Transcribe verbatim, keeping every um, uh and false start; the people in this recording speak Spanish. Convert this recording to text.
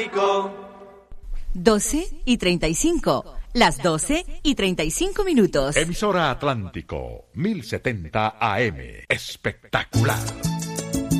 Atlántico. doce y treinta y cinco. Las doce y treinta y cinco minutos. Emisora Atlántico, mil setenta A M. Espectacular.